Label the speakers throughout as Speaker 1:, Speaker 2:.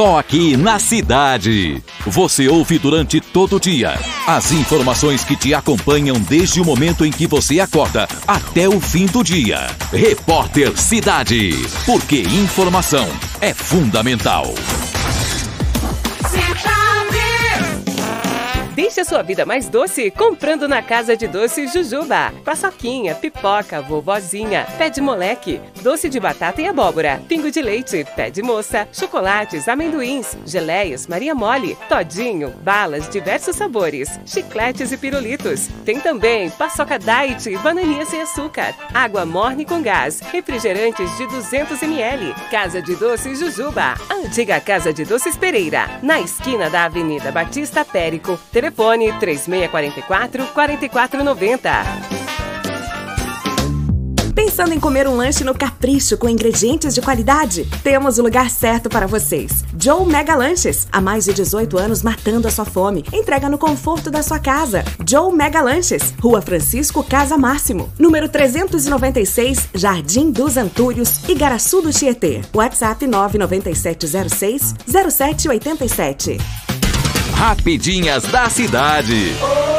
Speaker 1: Só aqui na cidade. Você ouve durante todo o dia as informações que te acompanham desde o momento em que você acorda até o fim do dia. Repórter Cidade. Porque informação é fundamental.
Speaker 2: Deixe a sua vida mais doce comprando na Casa de Doces Jujuba. Paçoquinha, pipoca, vovozinha, pé de moleque, doce de batata e abóbora, pingo de leite, pé de moça, chocolates, amendoins, geleias, Maria Mole, todinho, balas, diversos sabores, chicletes e pirulitos. Tem também paçoca diet, bananinha sem açúcar, água morne com gás, refrigerantes de 200 ml. Casa de Doces Jujuba, a antiga Casa de Doces Pereira, na esquina da Avenida Batista Périco. Telefone 3644-4490.
Speaker 3: Pensando em comer um lanche no Capricho com ingredientes de qualidade? Temos o lugar certo para vocês. Joe Mega Lanches. Há mais de 18 anos matando a sua fome. Entrega no conforto da sua casa. Joe Mega Lanches. Rua Francisco Casa Máximo. Número 396, Jardim dos Antúrios, Igaraçu do Tietê. WhatsApp 99706-0787.
Speaker 1: Rapidinhas da Cidade.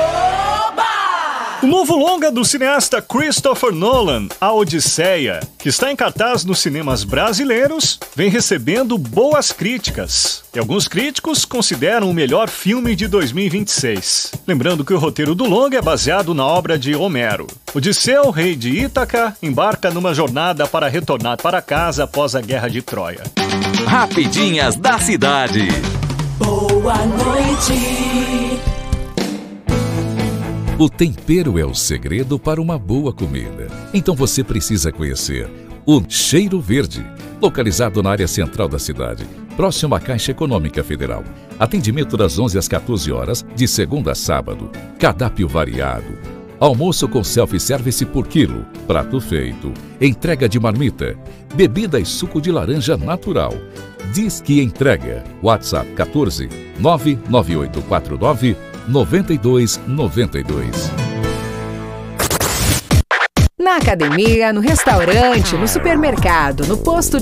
Speaker 4: O novo longa do cineasta Christopher Nolan, A Odisseia, que está em cartaz nos cinemas brasileiros, vem recebendo boas críticas. E alguns críticos consideram o melhor filme de 2026. Lembrando que o roteiro do longa é baseado na obra de Homero. Odisseu, rei de Ítaca, embarca numa jornada para retornar para casa após a Guerra de Troia.
Speaker 1: Rapidinhas da Cidade.
Speaker 5: Boa noite.
Speaker 6: O tempero é o segredo para uma boa comida. Então você precisa conhecer o Cheiro Verde, localizado na área central da cidade, próximo à Caixa Econômica Federal. Atendimento das 11 às 14 horas, de segunda a sábado. Cardápio variado. Almoço com self-service por quilo, prato feito, entrega de marmita, bebida e suco de laranja natural. Diz que entrega. WhatsApp 14 99849 9292.
Speaker 7: Na academia, no restaurante, no supermercado, no posto